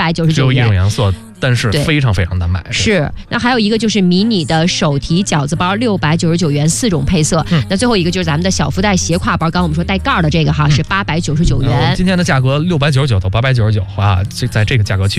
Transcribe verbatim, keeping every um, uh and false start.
百九十九元， 只有一种颜色，但是非常非常难买。 是，那还有一个就是迷你的手提饺子包，六百九十九元，四种配色。嗯，那最后一个就是咱们的小福袋斜挎包，刚刚我们说带盖的这个哈，嗯、是八百九十九元。 今天的价格六百九十九到八百九十九啊，这在这个价格区。